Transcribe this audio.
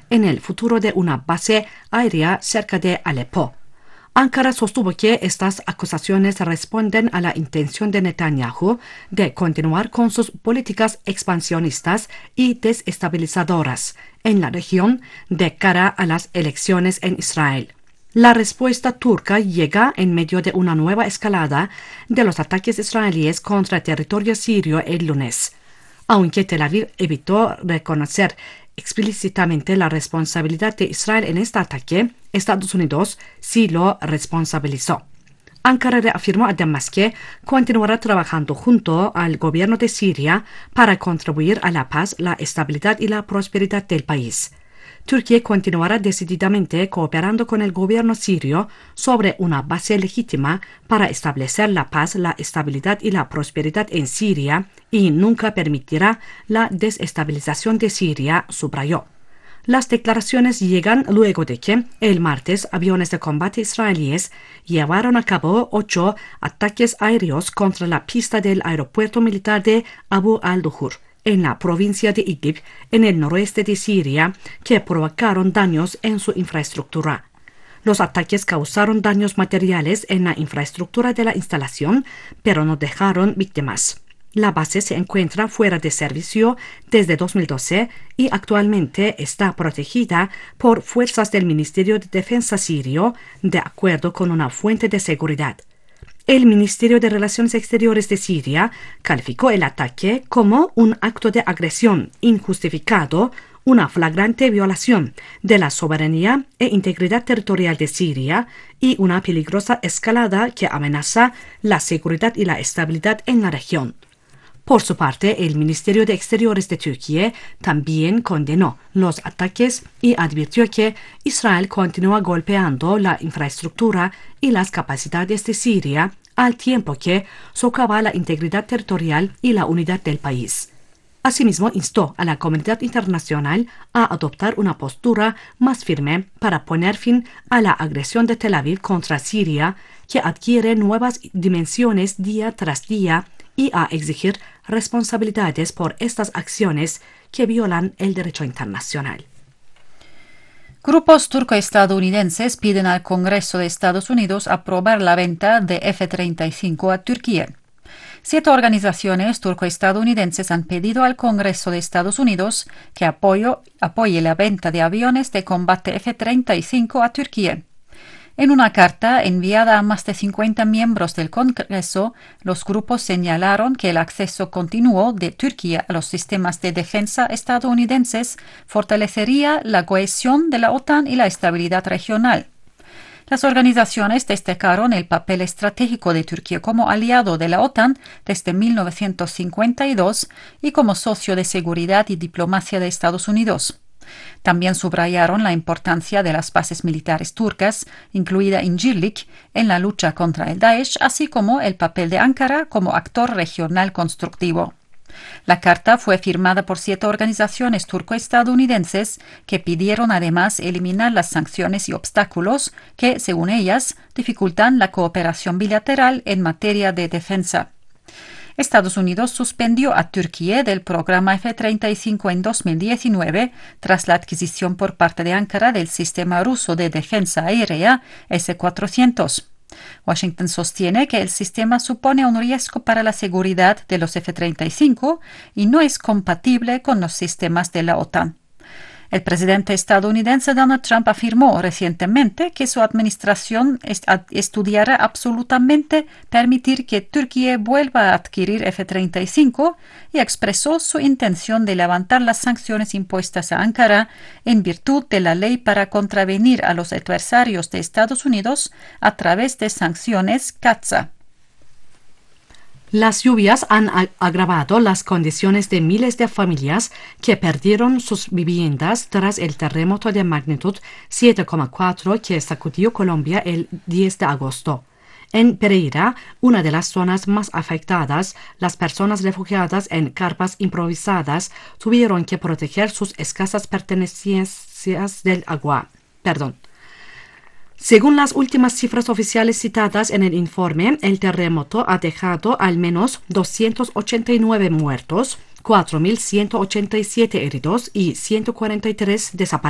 en el futuro de una base aérea cerca de Alepo. Ankara sostuvo que estas acusaciones responden a la intención de Netanyahu de continuar con sus políticas expansionistas y desestabilizadoras en la región de cara a las elecciones en Israel. La respuesta turca llega en medio de una nueva escalada de los ataques israelíes contra territorio sirio el lunes. Aunque Tel Aviv evitó reconocer explícitamente la responsabilidad de Israel en este ataque, Estados Unidos sí lo responsabilizó. Ankara reafirmó además que continuará trabajando junto al gobierno de Siria para contribuir a la paz, la estabilidad y la prosperidad del país. Turquía continuará decididamente cooperando con el gobierno sirio sobre una base legítima para establecer la paz, la estabilidad y la prosperidad en Siria y nunca permitirá la desestabilización de Siria, subrayó. Las declaraciones llegan luego de que el martes aviones de combate israelíes llevaron a cabo 8 ataques aéreos contra la pista del aeropuerto militar de Abu al-Duhur, en la provincia de Idlib, en el noroeste de Siria, que provocaron daños en su infraestructura. Los ataques causaron daños materiales en la infraestructura de la instalación, pero no dejaron víctimas. La base se encuentra fuera de servicio desde 2012 y actualmente está protegida por fuerzas del Ministerio de Defensa sirio, de acuerdo con una fuente de seguridad. El Ministerio de Relaciones Exteriores de Siria calificó el ataque como un acto de agresión injustificado, una flagrante violación de la soberanía e integridad territorial de Siria y una peligrosa escalada que amenaza la seguridad y la estabilidad en la región. Por su parte, el Ministerio de Exteriores de Turquía también condenó los ataques y advirtió que Israel continúa golpeando la infraestructura y las capacidades de Siria al tiempo que socava la integridad territorial y la unidad del país. Asimismo, instó a la comunidad internacional a adoptar una postura más firme para poner fin a la agresión de Tel Aviv contra Siria, que adquiere nuevas dimensiones día tras día, y a exigir responsabilidades por estas acciones que violan el derecho internacional. Grupos turco-estadounidenses piden al Congreso de Estados Unidos aprobar la venta de F-35 a Turquía. 7 organizaciones turco-estadounidenses han pedido al Congreso de Estados Unidos que apoye la venta de aviones de combate F-35 a Turquía. En una carta enviada a más de 50 miembros del Congreso, los grupos señalaron que el acceso continuo de Turquía a los sistemas de defensa estadounidenses fortalecería la cohesión de la OTAN y la estabilidad regional. Las organizaciones destacaron el papel estratégico de Turquía como aliado de la OTAN desde 1952 y como socio de seguridad y diplomacia de Estados Unidos. También subrayaron la importancia de las bases militares turcas, incluida Incirlik, en la lucha contra el Daesh, así como el papel de Ankara como actor regional constructivo. La carta fue firmada por 7 organizaciones turco-estadounidenses que pidieron además eliminar las sanciones y obstáculos que, según ellas, dificultan la cooperación bilateral en materia de defensa. Estados Unidos suspendió a Turquía del programa F-35 en 2019 tras la adquisición por parte de Ankara del sistema ruso de defensa aérea S-400. Washington sostiene que el sistema supone un riesgo para la seguridad de los F-35 y no es compatible con los sistemas de la OTAN. El presidente estadounidense Donald Trump afirmó recientemente que su administración estudiará absolutamente permitir que Turquía vuelva a adquirir F-35 y expresó su intención de levantar las sanciones impuestas a Ankara en virtud de la ley para contravenir a los adversarios de Estados Unidos a través de sanciones CAATSA. Las lluvias han agravado las condiciones de miles de familias que perdieron sus viviendas tras el terremoto de magnitud 7,4 que sacudió Colombia el 10 de agosto. En Pereira, una de las zonas más afectadas, las personas refugiadas en carpas improvisadas tuvieron que proteger sus escasas pertenencias del agua. Según las últimas cifras oficiales citadas en el informe, el terremoto ha dejado al menos 289 muertos, 4.187 heridos y 143 desaparecidos.